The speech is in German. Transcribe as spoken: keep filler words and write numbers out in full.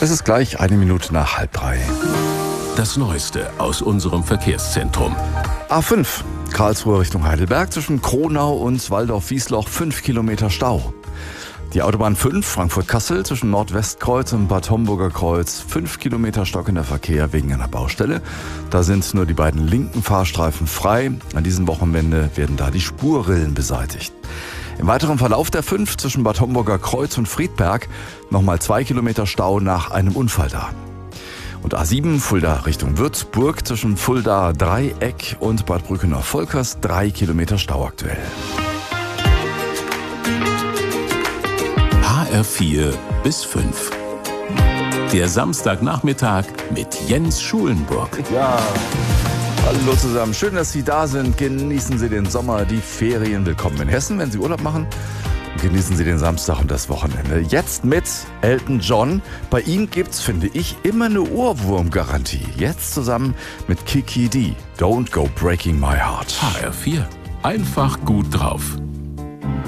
Es ist gleich eine Minute nach halb drei. Das Neueste aus unserem Verkehrszentrum. A fünf, Karlsruhe Richtung Heidelberg, zwischen Kronau und Waldorf-Wiesloch, fünf Kilometer Stau. Die Autobahn fünf, Frankfurt-Kassel, zwischen Nordwestkreuz und Bad Homburger Kreuz, fünf Kilometer stockender Verkehr wegen einer Baustelle. Da sind nur die beiden linken Fahrstreifen frei. An diesem Wochenende werden da die Spurrillen beseitigt. Im weiteren Verlauf der fünf zwischen Bad Homburger Kreuz und Friedberg nochmal zwei Kilometer Stau nach einem Unfall da. Und A sieben, Fulda Richtung Würzburg, zwischen Fulda Dreieck und Bad Brückenach-Volkers, drei Kilometer Stau aktuell. H R vier bis fünf. Der Samstagnachmittag mit Jens Schulenburg. Ja, hallo zusammen. Schön, dass Sie da sind. Genießen Sie den Sommer, die Ferien. Willkommen in Hessen, wenn Sie Urlaub machen. Genießen Sie den Samstag und das Wochenende. Jetzt mit Elton John. Bei ihm gibt's, finde ich, immer eine Ohrwurmgarantie. Jetzt zusammen mit Kiki D. Don't Go Breaking My Heart. H R vier. Einfach gut drauf.